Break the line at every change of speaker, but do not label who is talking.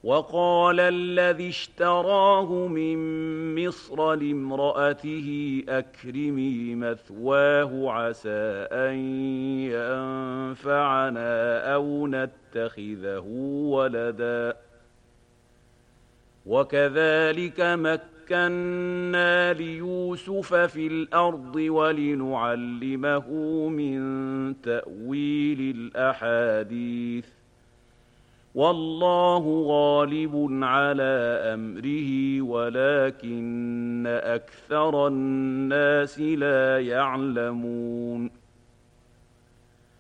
وقال الذي اشتراه من مصر لامرأته أكرمي مثواه عسى أن ينفعنا أو نتخذه ولدا وكذلك مكنا ليوسف في الأرض ولنعلمه من تأويل الأحاديث والله غالب على أمره ولكن أكثر الناس لا يعلمون